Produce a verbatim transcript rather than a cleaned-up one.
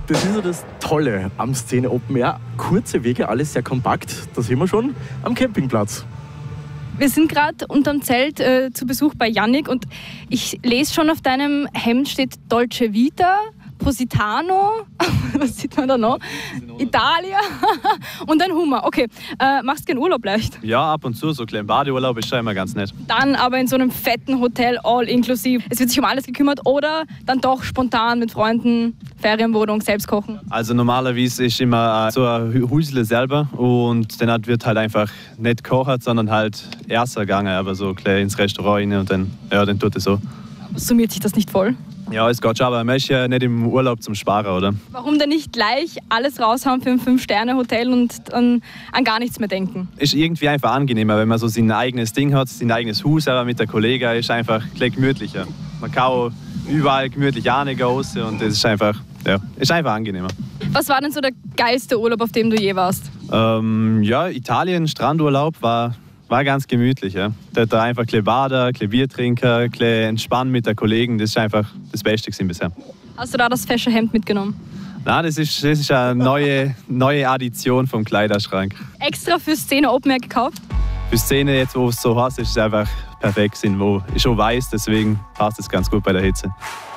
Das ist ja das Tolle am Szene Open Air. Kurze Wege, alles sehr kompakt. Da sind wir schon am Campingplatz. Wir sind gerade unterm Zelt äh, zu Besuch bei Yannick und ich lese schon, auf deinem Hemd steht Dolce Vita, Positano, was sieht man da noch? Italia und ein Hummer. Okay, äh, machst du gerne Urlaub leicht? Ja, ab und zu, so ein kleiner Badeurlaub ist schon immer ganz nett. Dann aber in so einem fetten Hotel, all inklusiv. Es wird sich um alles gekümmert oder dann doch spontan mit Freunden, Ferienwohnung, selbst kochen? Also normalerweise ist immer so ein Häusle selber und dann wird halt einfach nicht gekocht, sondern halt erst gegangen, aber so klein ins Restaurant rein und dann, ja, dann tut es so. Summiert sich das nicht voll? Ja, es geht schon, aber man ist ja nicht im Urlaub zum Sparen, oder? Warum denn nicht gleich alles raushauen für ein Fünf-Sterne-Hotel und dann an gar nichts mehr denken? Ist irgendwie einfach angenehmer, wenn man so sein eigenes Ding hat, sein eigenes Haus, aber mit der Kollegen ist einfach gleich gemütlicher. Man kann auch überall gemütlich reingehen und das ist einfach, ja, ist einfach angenehmer. Was war denn so der geilste Urlaub, auf dem du je warst? Ähm, ja, Italien, Strandurlaub war... War ganz gemütlich, ja. Da da einfach ein bisschen baden, ein bisschen Bier trinken, ein bisschen entspannen mit den Kollegen. Das ist einfach das Beste gewesen bisher. Hast du da das fesche Hemd mitgenommen? Nein, das ist, das ist eine neue, neue Addition vom Kleiderschrank. Extra für Szene Open Air gekauft? Für Szene, jetzt wo es so heiß ist, ist es einfach perfekt, wo ich schon weiß, deswegen passt es ganz gut bei der Hitze.